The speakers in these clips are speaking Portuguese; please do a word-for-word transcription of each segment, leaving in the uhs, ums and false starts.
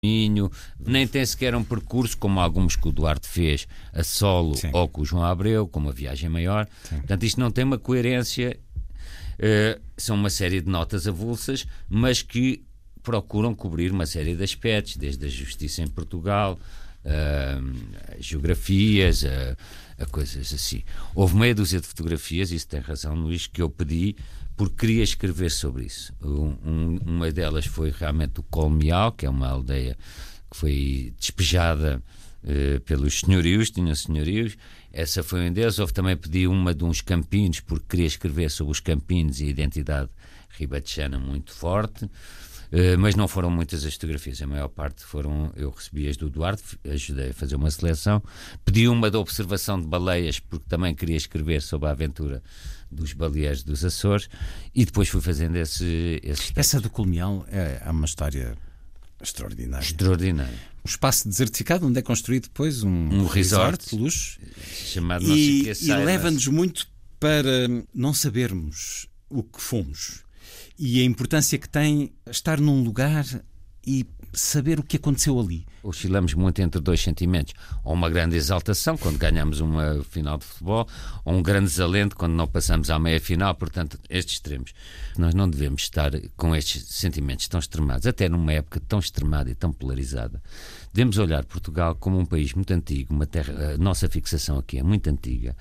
caminho, nem tem sequer um percurso como alguns que o Duarte fez a solo. Sim. Ou com o João Abreu, com uma viagem maior. Sim. Portanto, isto não tem uma coerência, uh, são uma série de notas avulsas, mas que procuram cobrir uma série de aspectos, desde a justiça em Portugal, uh, geografias, a, a coisas assim. Houve meia dúzia de fotografias, isso tem razão, Luís, que eu pedi porque queria escrever sobre isso. Um, um, uma delas foi realmente o Colmeal, que é uma aldeia que foi despejada uh, pelos senhorios, tinham senhorios. Essa foi um deles. Houve também, pedi uma de uns campinos, porque queria escrever sobre os campinos e a identidade ribatejana muito forte. Uh, mas não foram muitas as fotografias, a maior parte foram, eu recebi as do Duarte, ajudei a fazer uma seleção, pedi uma da observação de baleias, porque também queria escrever sobre a aventura dos baleeiros dos Açores, e depois fui fazendo esse, esse Essa do Colmeal é, é uma história extraordinária. Extraordinária. Um espaço desertificado onde é construído depois um, um resort, resort de luxo, chamado e, e leva-nos muito para não sabermos o que fomos. E a importância que tem estar num lugar e saber o que aconteceu ali. Oscilamos muito entre dois sentimentos. Ou uma grande exaltação, quando ganhamos uma final de futebol, ou um grande desalento, quando não passamos à meia-final. Portanto, estes extremos. Nós não devemos estar com estes sentimentos tão extremados, até numa época tão extremada e tão polarizada. Devemos olhar Portugal como um país muito antigo, uma terra, a nossa fixação aqui é muito antiga.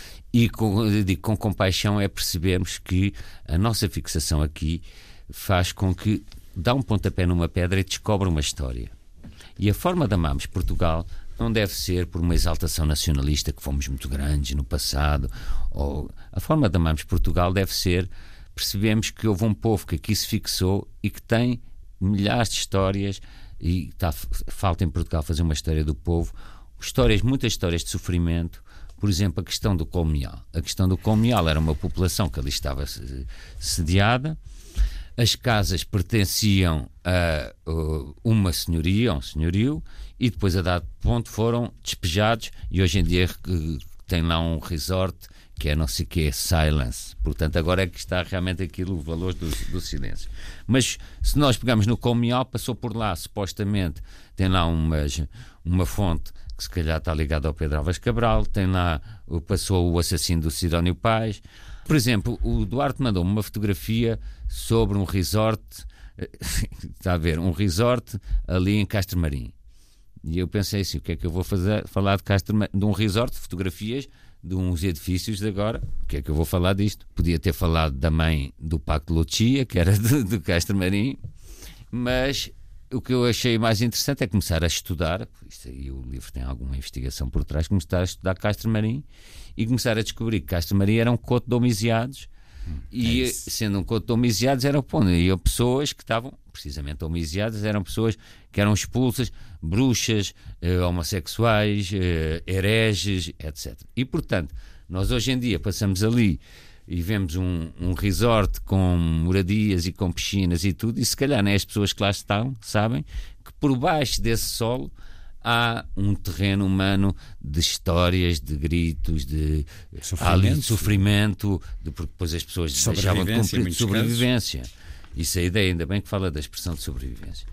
E com, digo, com compaixão é percebermos que a nossa fixação aqui faz com que dá um pontapé numa pedra e descobre uma história. E a forma de amarmos Portugal não deve ser por uma exaltação nacionalista, que fomos muito grandes no passado. Ou a forma de amarmos Portugal deve ser percebemos que houve um povo que aqui se fixou e que tem milhares de histórias, e está, falta em Portugal fazer uma história do povo, histórias, muitas histórias de sofrimento. Por exemplo, a questão do Colmeal. A questão do Colmeal era uma população que ali estava sediada, as casas pertenciam a uh, uma senhoria, a um senhorio, e depois a dado ponto foram despejados, e hoje em dia uh, tem lá um resort que é não sei o que, Silence. Portanto, agora é que está realmente aquilo, o valor do, do silêncio. Mas se nós pegarmos no Colmeal, passou por lá, supostamente, tem lá umas, uma fonte que se calhar está ligado ao Pedro Álvares Cabral, tem lá, passou o assassino do Sidónio Pais. Por exemplo, o Duarte mandou-me uma fotografia sobre um resort, está a ver, um resort ali em Castro Marim. E eu pensei assim, o que é que eu vou fazer, falar de, Castro, de um resort, fotografias de uns edifícios de agora, o que é que eu vou falar disto? Podia ter falado da mãe do Paco de Lucia, que era de, de Castro Marim, mas o que eu achei mais interessante é começar a estudar, isto aí o livro tem alguma investigação por trás, começar a estudar Castro Marim e começar a descobrir que Castro Marim era um coto de homicidados, hum, e é sendo um coto de homicidados eram, pô, e pessoas que estavam precisamente homicidadas, eram pessoas que eram expulsas, bruxas, eh, homossexuais, eh, hereges, etcétera. E portanto, nós hoje em dia passamos ali e vemos um, um resort com moradias e com piscinas e tudo, e se calhar nem as pessoas que lá estão sabem que por baixo desse solo há um terreno humano de histórias, de gritos, de sofrimento, de, sofrimento de, porque depois as pessoas deixavam de cumprir, de sobrevivência. Casos. Isso é a ideia, ainda bem que fala da expressão de sobrevivência.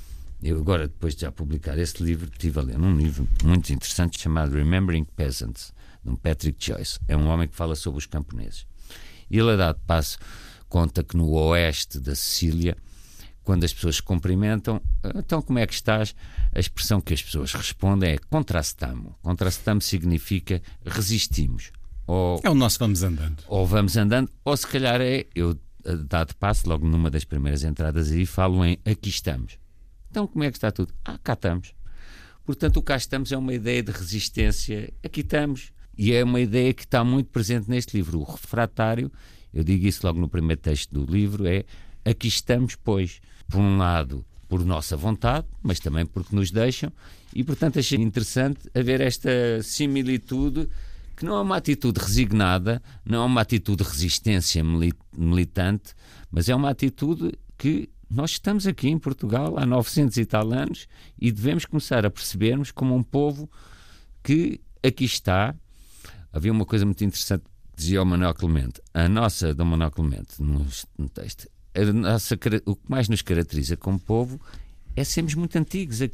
Eu agora, depois de já publicar este livro, estive a ler um livro muito interessante chamado Remembering Peasants, de um Patrick Joyce. É um homem que fala sobre os camponeses. E ele, a dado passo, conta que no oeste da Sicília, quando as pessoas se cumprimentam, então como é que estás? A expressão que as pessoas respondem é contrastamo. Contrastamo significa resistimos. Ou, é o nosso vamos andando. Ou vamos andando, ou se calhar é, eu, a dado passo, logo numa das primeiras entradas aí, falo em aqui estamos. Então como é que está tudo? Ah, cá estamos. Portanto, o cá estamos é uma ideia de resistência. Aqui estamos. E é uma ideia que está muito presente neste livro. O refratário, eu digo isso logo no primeiro texto do livro, é aqui estamos, pois, por um lado, por nossa vontade, mas também porque nos deixam, e portanto achei interessante haver esta similitude, que não é uma atitude resignada, não é uma atitude de resistência militante, mas é uma atitude que nós estamos aqui em Portugal há novecentos e tal anos e devemos começar a percebermos como um povo que aqui está. Havia uma coisa muito interessante que dizia o Manuel Clemente, a nossa, do Manuel Clemente, no, no texto, a nossa, o que mais nos caracteriza como povo é sermos muito antigos.